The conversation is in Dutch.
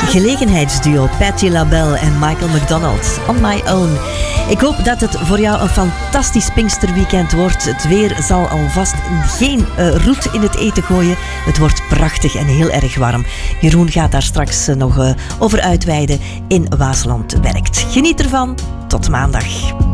gelegenheidsduo Patti LaBelle en Michael McDonald, On My Own. Ik hoop dat het voor jou een fantastisch Pinksterweekend wordt. Het weer zal alvast geen roet in het eten gooien. Het wordt prachtig en heel erg warm. Jeroen gaat daar straks nog over uitweiden in Waasland Werkt. Geniet ervan. Tot maandag.